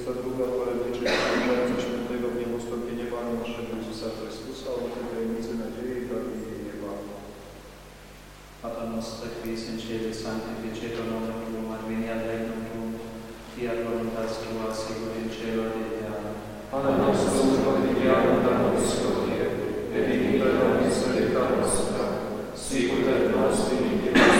22. Polemiczny przyjrzający świętego w niebostąpienie Pana naszego Jezusa Chrystusa, o tej tajemnicy nadziei i pragnienia nieba. Pater noster, qui es in cielo, sanctificetur nomen tuum, adveniat regnum tuum, fiat voluntas tua sicut in cielo et in terra. Pane nostrum quotidianum da nobis hodie, et dimitte nobis debita nostra, sicut et nos dimittibus